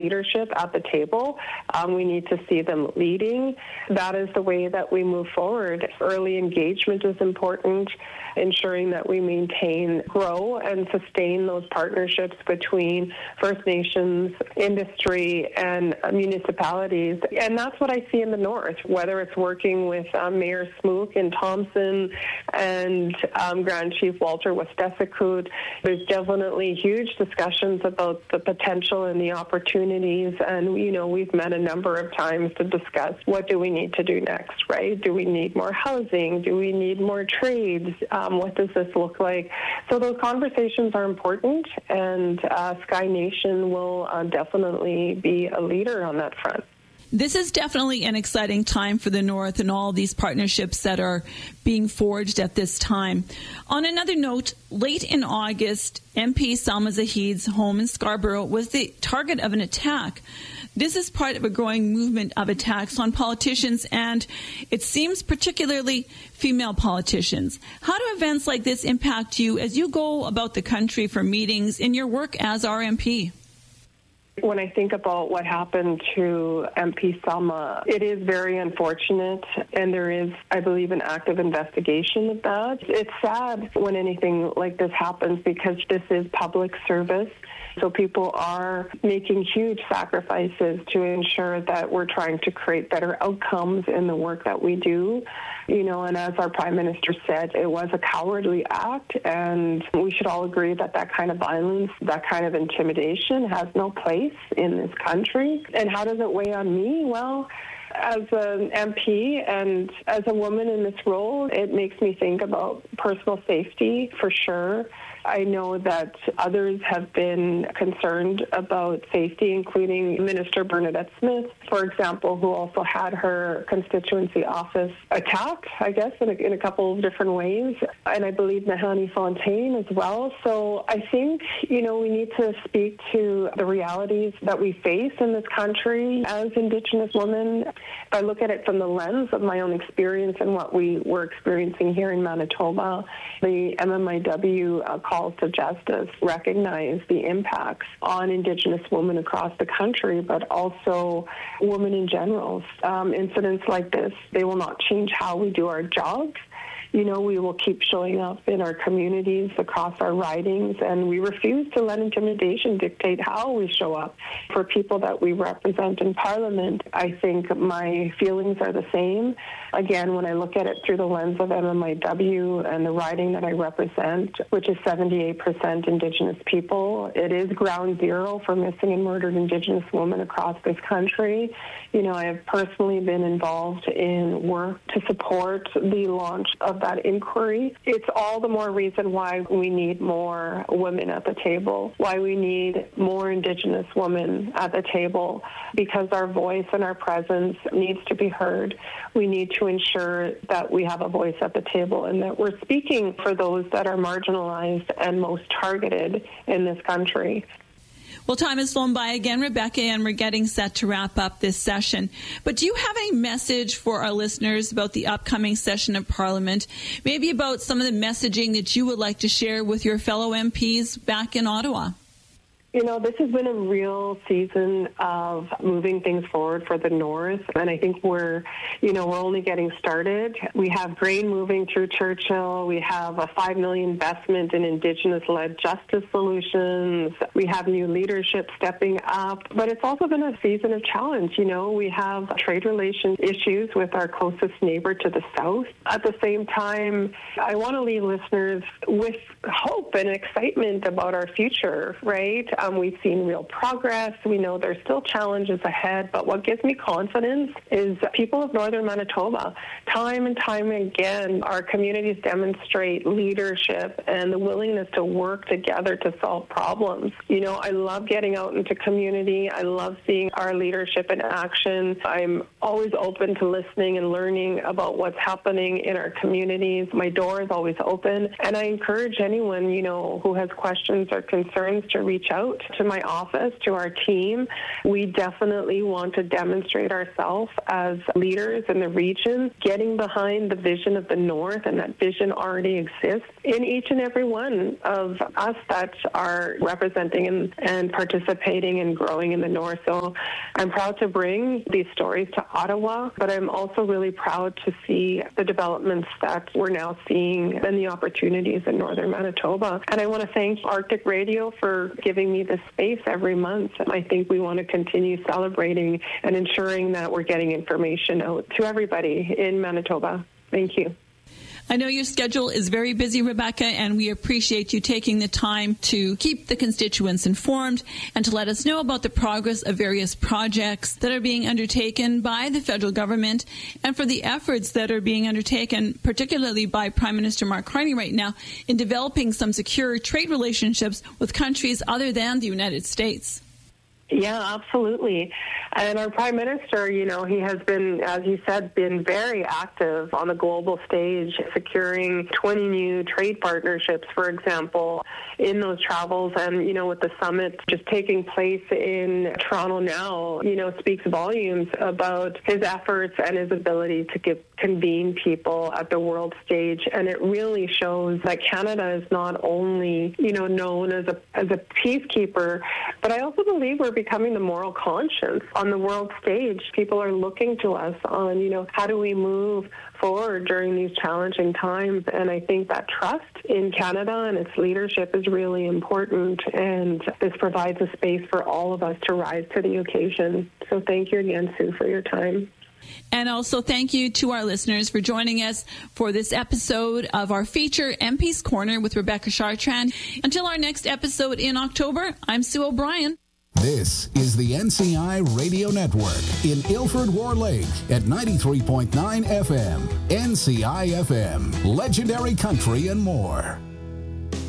leadership at the table. We need to see them leading. That is the way that we move forward. Early engagement is important, ensuring that we maintain, grow, and sustain those partnerships between First Nations, industry, and municipalities. And that's what I see in the North, whether it's working with Mayor Smook in Thompson and Grand Chief Walter Westesakut. There's definitely huge discussions about the potential and the opportunities. And, we've met a number of times to discuss what do we need to do next, right? Do we need more housing? Do we need more trades? What does this look like? So those conversations are important, and Sky Nation will definitely be a leader on that front. This is definitely an exciting time for the North and all these partnerships that are being forged at this time. On another note, late in August, MP Salma Zahid's home in Scarborough was the target of an attack. This is part of a growing movement of attacks on politicians, and it seems particularly female politicians. How do events like this impact you as you go about the country for meetings in your work as our MP? When I think about what happened to MP Salma, it is very unfortunate, and there is, I believe, an active investigation of that. It's sad when anything like this happens because this is public service. So people are making huge sacrifices to ensure that we're trying to create better outcomes in the work that we do. And as our Prime Minister said, it was a cowardly act, and we should all agree that that kind of violence, that kind of intimidation has no place in this country. And how does it weigh on me? Well, as an MP and as a woman in this role, it makes me think about personal safety for sure. I know that others have been concerned about safety, including Minister Bernadette Smith, for example, who also had her constituency office attacked, I guess, in a couple of different ways. And I believe Nahanni Fontaine as well. So I think, we need to speak to the realities that we face in this country as Indigenous women. If I look at it from the lens of my own experience and what we were experiencing here in Manitoba, the MMIW calls to justice recognize the impacts on Indigenous women across the country, but also women in general. Incidents like this, they will not change how we do our jobs. We will keep showing up in our communities across our ridings, and we refuse to let intimidation dictate how we show up. For people that we represent in Parliament, I think my feelings are the same. Again, when I look at it through the lens of MMIW and the riding that I represent, which is 78% Indigenous people, it is ground zero for missing and murdered Indigenous women across this country. I have personally been involved in work to support the launch of that inquiry. It's all the more reason why we need more women at the table, why we need more Indigenous women at the table, because our voice and our presence needs to be heard. We need to ensure that we have a voice at the table and that we're speaking for those that are marginalized and most targeted in this country. Well, time has flown by again, Rebecca, and we're getting set to wrap up this session. But do you have any message for our listeners about the upcoming session of Parliament, maybe about some of the messaging that you would like to share with your fellow MPs back in Ottawa? This has been a real season of moving things forward for the North, and I think we're only getting started. We have grain moving through Churchill. We have a $5 million investment in Indigenous-led justice solutions. We have new leadership stepping up, but it's also been a season of challenge. We have trade relations issues with our closest neighbor to the south. At the same time, I want to leave listeners with hope and excitement about our future, right? We've seen real progress. We know there's still challenges ahead, but what gives me confidence is people of Northern Manitoba. Time and time again, our communities demonstrate leadership and the willingness to work together to solve problems. I love getting out into community. I love seeing our leadership in action. I'm always open to listening and learning about what's happening in our communities. My door is always open, and I encourage anyone, who has questions or concerns to reach out. out to my office, to our team. We definitely want to demonstrate ourselves as leaders in the region, getting behind the vision of the North, and that vision already exists in each and every one of us that are representing and participating and growing in the North. So I'm proud to bring these stories to Ottawa, but I'm also really proud to see the developments that we're now seeing and the opportunities in northern Manitoba. And I want to thank Arctic Radio for giving me this space every month. I think we want to continue celebrating and ensuring that we're getting information out to everybody in Manitoba. Thank you. I know your schedule is very busy, Rebecca, and we appreciate you taking the time to keep the constituents informed and to let us know about the progress of various projects that are being undertaken by the federal government and for the efforts that are being undertaken, particularly by Prime Minister Mark Carney right now, in developing some secure trade relationships with countries other than the United States. Yeah, absolutely. And our Prime Minister, you know, he has been, as you said, been very active on the global stage, securing 20 new trade partnerships, for example, in those travels. And, you know, with the summit just taking place in Toronto now, you know, speaks volumes about his efforts and his ability to convene people at the world stage. And it really shows that Canada is not only, you know, known as a peacekeeper, but I also believe we're becoming the moral conscience on the world stage. People are looking to us on, you know, how do we move forward during these challenging times? And I think that trust in Canada and its leadership is really important. And this provides a space for all of us to rise to the occasion. So thank you again, Sue, for your time. And also thank you to our listeners for joining us for this episode of our feature, MP's Corner with Rebecca Chartrand. Until our next episode in October, I'm Sue O'Brien. This is the NCI Radio Network in Ilford, War Lake at 93.9 FM. NCI FM, legendary country and more.